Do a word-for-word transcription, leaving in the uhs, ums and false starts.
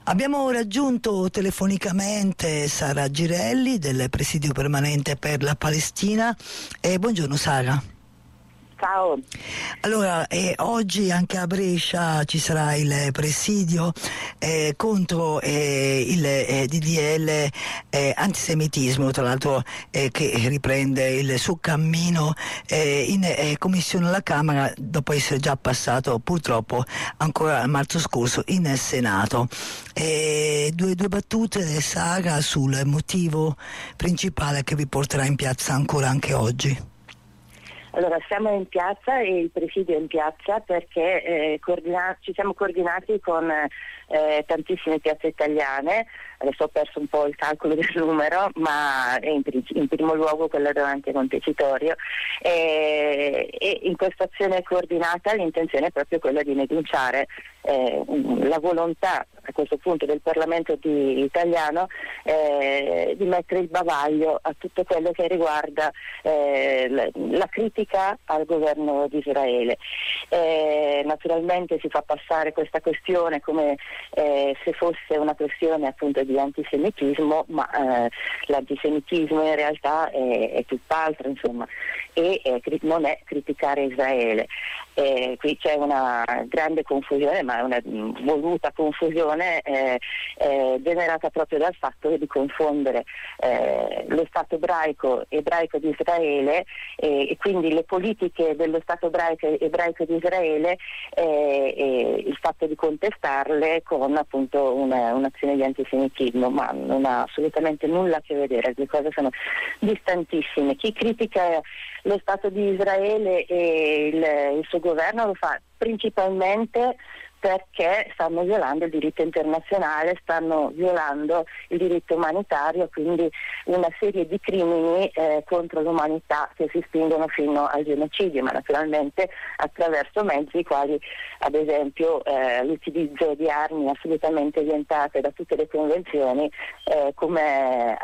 Abbiamo raggiunto telefonicamente Sara Girelli del Presidio Permanente per la Palestina. Eh, buongiorno Sara. Ciao. Allora, eh, oggi anche a Brescia ci sarà il presidio eh, contro eh, il eh, D D L eh, antisemitismo, tra l'altro eh, che riprende il suo cammino eh, in eh, commissione alla Camera dopo essere già passato purtroppo ancora a marzo scorso in Senato. Eh, due, due battute, Sara, sul motivo principale che vi porterà in piazza ancora anche oggi. Allora, siamo in piazza e il presidio è in piazza perché eh, coordina- ci siamo coordinati con eh, tantissime piazze italiane. Adesso ho perso un po' il calcolo del numero, ma è in, in primo luogo quella davanti a Montecitorio, e, e in questa azione coordinata l'intenzione è proprio quella di denunciare eh, la volontà a questo punto del Parlamento di, italiano eh, di mettere il bavaglio a tutto quello che riguarda eh, la, la critica al governo di Israele. Eh, naturalmente si fa passare questa questione come eh, se fosse una questione appunto di antisemitismo, ma eh, l'antisemitismo in realtà è, è tutt'altro, insomma, e eh, non è criticare Israele. Eh, qui c'è una grande confusione, ma è una voluta confusione eh, eh, generata proprio dal fatto di confondere eh, lo Stato ebraico, ebraico di Israele eh, e quindi le politiche dello Stato ebraico, ebraico di Israele eh, e il fatto di contestarle con appunto una, un'azione di antisemitismo, ma non ha assolutamente nulla a che vedere, le cose sono distantissime. Chi critica lo Stato di Israele e il, il suo governo lo fa principalmente perché stanno violando il diritto internazionale, stanno violando il diritto umanitario, quindi una serie di crimini eh, contro l'umanità che si spingono fino al genocidio, ma naturalmente attraverso mezzi quali ad esempio eh, l'utilizzo di armi assolutamente vietate da tutte le convenzioni, eh, come